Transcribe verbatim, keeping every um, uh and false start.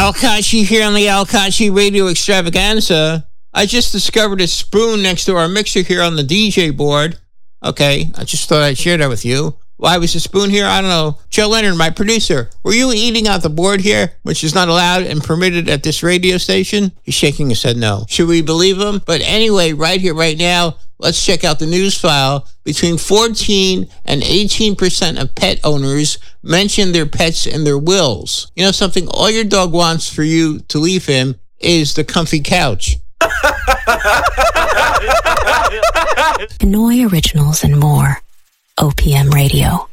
Al Kachi here on the Al Kachi Radio Extravaganza. I just discovered a spoon next to our mixer here on the D J board. Okay, I just thought I'd share that with you. Why was the spoon here? I don't know. Joe Leonard, my producer, were you eating out the board here, which is not allowed and permitted at this radio station? He's shaking his head no. Should we believe him? But anyway, right here, right now, let's check out the news file. Between fourteen and eighteen percent of pet owners mention their pets in their wills. You know something? All your dog wants for you to leave him is the comfy couch. Noi Originals and more. O P M Radio.